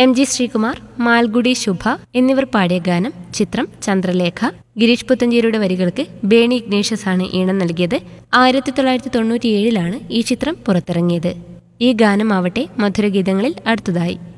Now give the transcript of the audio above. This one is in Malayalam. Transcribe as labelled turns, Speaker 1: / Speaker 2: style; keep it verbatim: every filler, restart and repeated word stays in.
Speaker 1: എം ജി ശ്രീകുമാർ, മാൽഗുഡി ശുഭ എന്നിവർ പാടിയ ഗാനം. ചിത്രം ചന്ദ്രലേഖ. ഗിരീഷ് പുത്തഞ്ചേരിയുടെ വരികൾക്ക് ബേണി ഇഗ്നേഷ്യസ് ആണ് ഈണം നൽകിയത്. ആയിരത്തി തൊള്ളായിരത്തി തൊണ്ണൂറ്റിയേഴിലാണ് ഈ ചിത്രം പുറത്തിറങ്ങിയത്. ഈ ഗാനമാവട്ടെ മധുരഗീതങ്ങളിൽ അടുത്തതായി.